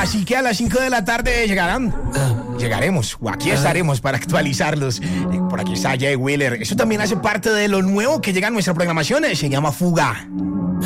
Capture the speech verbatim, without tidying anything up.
Así que a las cinco de la tarde llegarán. Llegaremos, o aquí estaremos para actualizarlos. Por aquí está Jay Wheeler. Eso también hace parte de lo nuevo que llega a nuestra programación. Se llama Fuga.